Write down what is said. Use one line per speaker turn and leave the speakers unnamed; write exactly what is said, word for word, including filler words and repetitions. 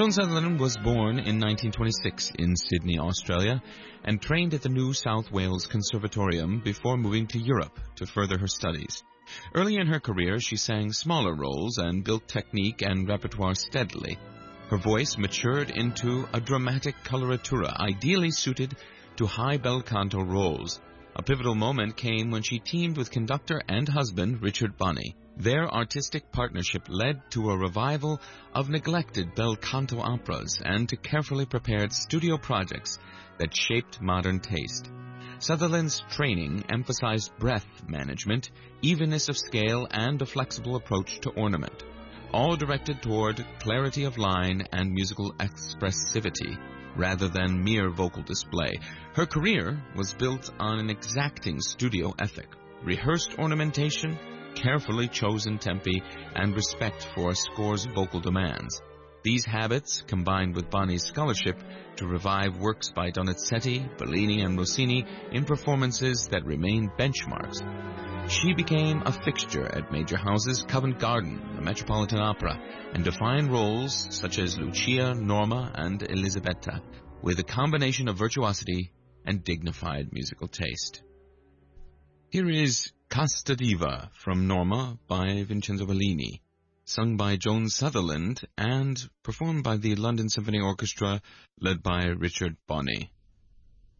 Joan Sutherland was born in nineteen twenty-six in Sydney, Australia, and trained at the New South Wales Conservatorium before moving to Europe to further her studies. Early in her career, she sang smaller roles and built technique and repertoire steadily. Her voice matured into a dramatic coloratura, ideally suited to high bel canto roles. A pivotal moment came when she teamed with conductor and husband Richard Bonney. Their artistic partnership led to a revival of neglected bel canto operas and to carefully prepared studio projects that shaped modern taste. Sutherland's training emphasized breath management, evenness of scale, and a flexible approach to ornament, all directed toward clarity of line and musical expressivity rather than mere vocal display. Her career was built on an exacting studio ethic, rehearsed ornamentation, carefully chosen tempi, and respect for a score's vocal demands. These habits, combined with Bonney's scholarship, to revive works by Donizetti, Bellini, and Rossini in performances that remain benchmarks. She became a fixture at major houses, Covent Garden, the Metropolitan Opera, and defined roles such as Lucia, Norma, and Elisabetta, with a combination of virtuosity and dignified musical taste. Here is Casta Diva from Norma by Vincenzo Bellini, sung by Joan Sutherland and performed by the London Symphony Orchestra led by Richard Bonney.